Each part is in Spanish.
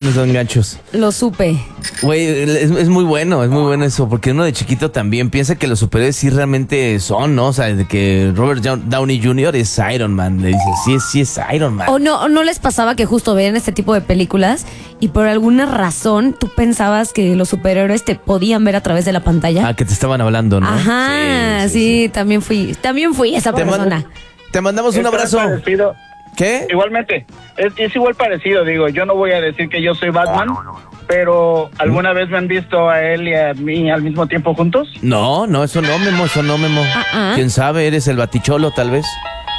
no son gachos. Lo supe. Güey, es muy bueno eso, porque uno de chiquito también piensa que los superhéroes sí realmente son, ¿no? O sea, de que Robert Downey Jr. es Iron Man. Le dice, sí es Iron Man. ¿O no les pasaba que justo veían este tipo de películas y por alguna razón tú pensabas que los superhéroes te podían ver a través de la pantalla? Ah, que te estaban hablando, ¿no? Ajá, sí. También fui esa persona. Te mandamos un abrazo. Parecido. ¿Qué? Igualmente, es igual parecido, digo, yo no voy a decir que yo soy Batman, pero ¿alguna vez me han visto a él y a mí al mismo tiempo juntos? No, eso no, Memo. ¿Quién sabe? ¿Eres el Baticholo, tal vez?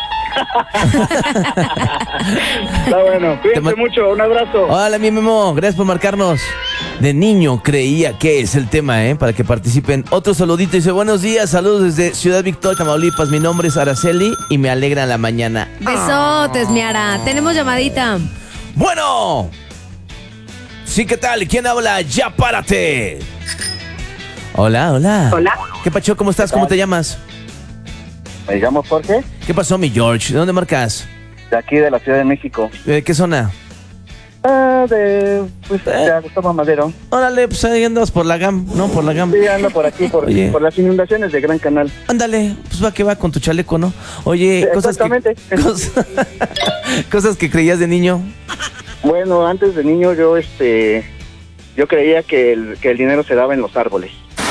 Está bueno, cuídense mucho, un abrazo. Hola, mi Memo, gracias por marcarnos. De niño creía que es el tema, para que participen. Otro saludito, dice, buenos días, saludos desde Ciudad Victoria, Tamaulipas. Mi nombre es Araceli y me alegra la mañana. Besotes, Miara. Tenemos llamadita. Bueno. Sí, ¿qué tal? ¿Quién habla? Ya párate. Hola. Hola. ¿Qué pacho? ¿Cómo estás? ¿Cómo te llamas? Me llamo Jorge, ¿Qué pasó, mi George? ¿De dónde marcas? de aquí de la Ciudad de México. ¿De qué zona? De Gustavo Madero. Órale, pues ahí andas por la GAM, ¿no? Por la GAM. Sí, ando por aquí, Oye. por las inundaciones de Gran Canal. Ándale, pues va que va con tu chaleco, ¿no? Oye, Exactamente. Cosas que creías de niño. Bueno, antes de niño yo creía que el dinero se daba en los árboles.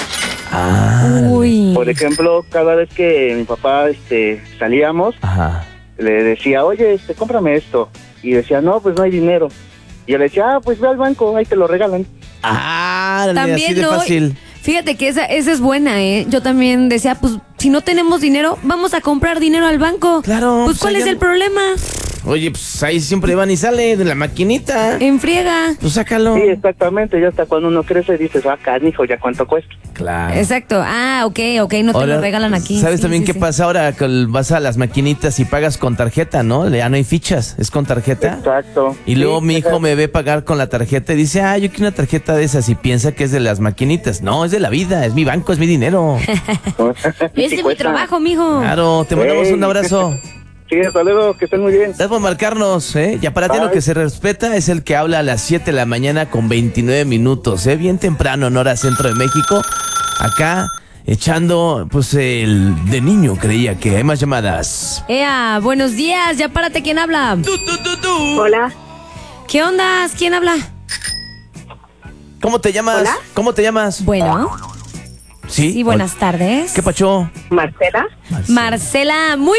Uy. Por ejemplo, cada vez que mi papá salíamos, Ajá. le decía, oye, cómprame esto. Y decía, no, pues no hay dinero. Y yo le decía, pues ve al banco, ahí te lo regalan. También así de no. fácil. Fíjate que esa es buena, ¿eh? Yo también decía, pues, si no tenemos dinero, vamos a comprar dinero al banco. Claro. Pues, ¿cuál es el problema? Oye, pues ahí siempre van y sale de la maquinita. En friega. Pues sácalo. Sí, exactamente. Ya hasta cuando uno crece dices, canijo, ¿ya cuánto cuesta? Claro. Exacto. Ok, no te lo regalan aquí. ¿Sabes Sí, también sí, qué pasa ahora? Que vas a las maquinitas y pagas con tarjeta, ¿no? Ya no hay fichas, es con tarjeta. Exacto. Y luego Sí, mi hijo me ve pagar con la tarjeta y dice, yo quiero una tarjeta de esas, y piensa que es de las maquinitas. No, es de la vida, es mi banco, es mi dinero. Ese es mi trabajo, mijo. Claro, te mandamos un abrazo. Sí, hasta luego, que estén muy bien. Gracias por marcarnos, Ya para ti lo que se respeta es el que habla a las 7 de la mañana con 29 minutos, Bien temprano en hora centro de México. Acá echando, pues, el de niño creía que hay más llamadas. Buenos días, ya párate, ¿quién habla? Hola. ¿Qué onda? ¿Quién habla? ¿Cómo te llamas? ¿Hola? ¿Cómo te llamas? Bueno. Sí. Sí, buenas tardes. ¿Qué pacho? Marcela. Marcela, muy.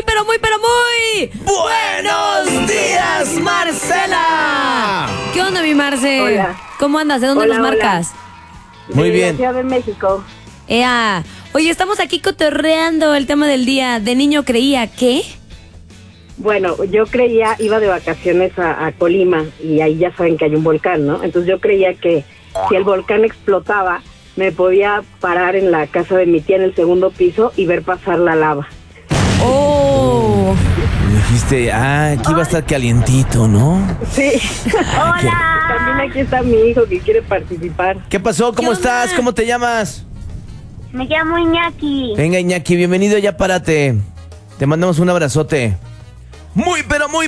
¡Buenos días, Marcela! ¿Qué onda, mi Marce? Hola. ¿Cómo andas? ¿De dónde Hola, nos hola. marcas? Muy De bien. la Ciudad de México. Oye, estamos aquí cotorreando el tema del día. De niño creía que... Bueno, yo iba de vacaciones a Colima y ahí ya saben que hay un volcán, ¿no? Entonces yo creía que si el volcán explotaba, me podía parar en la casa de mi tía en el segundo piso y ver pasar la lava. Oh. Y dijiste, aquí va a estar calientito, ¿no? Sí. Hola. También aquí está mi hijo que quiere participar. ¿Qué pasó? ¿Cómo ¿Qué estás? onda? ¿Cómo te llamas? Me llamo Iñaki. Venga, Iñaki, bienvenido, ya párate. Te mandamos un abrazote. Muy.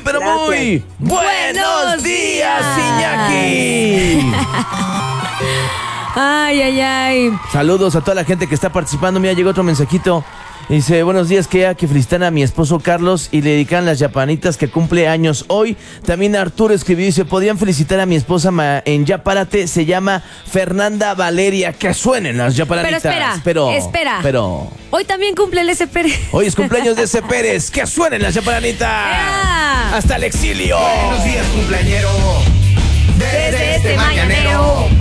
¡Buenos días, Iñaki! Ay. Saludos a toda la gente que está participando. Mira, llegó otro mensajito. Dice, buenos días, que felicitan a mi esposo Carlos y le dedican las yapanitas que cumple años hoy. También Arturo escribió, dice, podrían felicitar a mi esposa en Ya Párate, se llama Fernanda Valeria. Que suenen las yapanitas. Espera. Pero Hoy también cumple el S. Pérez. hoy es cumpleaños de ese Pérez. Que suenen las yapanitas. Hasta el exilio. Buenos días, cumpleañero. Desde este mañanero.